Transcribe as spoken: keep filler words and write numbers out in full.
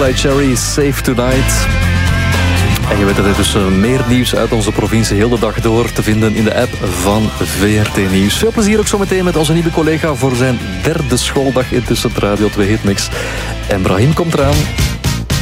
Eli Cherry, Safe Tonight. En je weet dat er dus meer nieuws uit onze provincie heel de dag door te vinden in de app van V R T Nieuws. Veel plezier ook zometeen met onze nieuwe collega voor zijn derde schooldag intussen het Radio twee Hitmix. En Brahim komt eraan.